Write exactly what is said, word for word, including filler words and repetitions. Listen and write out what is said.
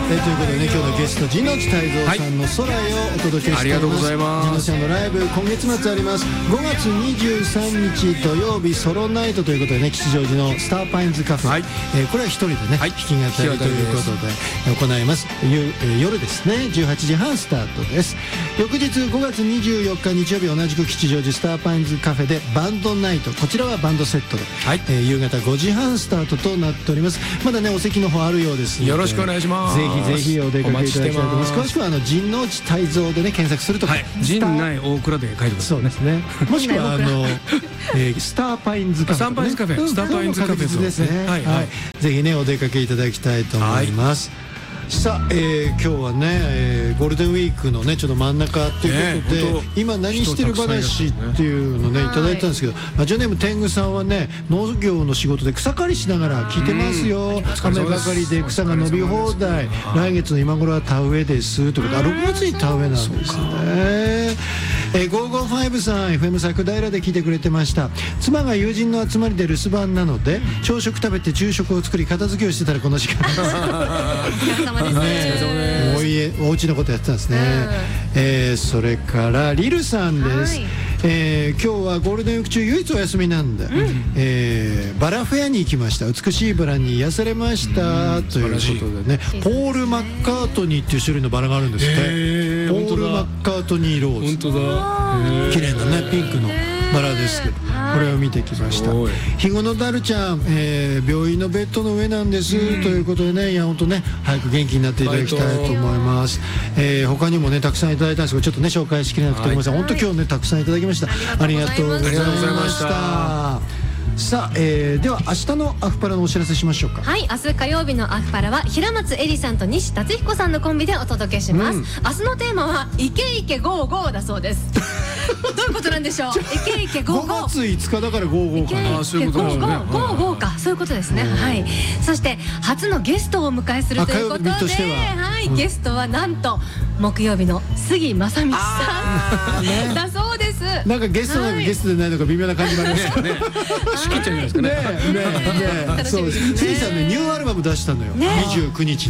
えー、ということでね、今日のゲスト陣内泰造さんの空へをお届けしています。 ありがとうございます。 陣内さんのライブ今月末あります。ごがつにじゅうさんにち土曜日ソロナイトということでね、吉祥寺のスターパインズカフェ、はい、えー、これは一人でね、はい、弾き語りということで行います。ゆ、えー、夜ですね、じゅうはちじはんスタートです。翌日ごがつにじゅうよっか日曜日、同じく吉祥寺スターパインズカフェでバンドナイト、こちらはバンドセットで、はい、えー、夕方ごじはんスタートとなっております。まだねお席の方あるようですので、 よろしくお願いします。 ぜひぜひお出かけいただきたいと思います。詳しくはあの陣内泰造でね検索するとか、はい、 陣内大倉で書いてください。 そうですね。もしくはあの、えー、スターパインズカフェ、 スターパインズカフェ、スターパインズカフェですね。はいはい。ぜひねお出かけいただきたいと思います。さあ、えー、今日はね、えー、ゴールデンウィークのねちょっと真ん中ということで、ね、今何してる話っていうのねいただいたんですけど、ラジオネーム天狗さんはね、農業の仕事で草刈りしながら聞いてますよ。雨ばかりで草が伸び放題、来月の今頃は田植えですということで、あろくがつに田植えなんですね。えー、ごーごーファイブさん エフエム 桜平で聞いてくれてました。妻が友人の集まりで留守番なので朝食食べて昼食を作り片付けをしてたらこの時間です。お家お家のことやってたんですね。うん、えー、それからリルさんです。えー、今日はゴールデンウィーク中唯一お休みなんで、うん、えー、バラフェアに行きました。美しいバラに癒されました、うん、ということでね、ポール・マッカートニーっていう種類のバラがあるんですって。ポール・マッカートニーローズ、本当だ、綺麗なねピンクのバラですけど、これを見てきました。肥後のダルちゃん、えー、病院のベッドの上なんです、うん、ということでね、いや本当ね早く元気になっていただきたいと思います。えー、他にもねたくさんいただいたんですけど、ちょっとね紹介しきれなくてごめんなさい。本当今日ねたくさんいただきました。ありがとうございました。さあ、えー、では明日のアフパラのお知らせしましょうか。 はい、明日火曜日のアフパラは平松絵里さんと西達彦さんのコンビでお届けします。うん、明日のテーマはイケイケゴーゴーだそうです。どういうことなんでしょう。イケイケゴーゴー。 ごがついつかだからゴーゴーかな。 そういうことですね。ゴーゴーゴーか、そういうことですね。はい。そして初のゲストをお迎えするということで、はい、ゲストはなんと木曜日の杉正道さんだそうです。 なんかゲストなのかゲストでないのか微妙な感じもありますね。 仕切っちゃいますかね。 ねえねえねえ。そうです。杉さんねニューアルバム出したのよ。にじゅうくにち。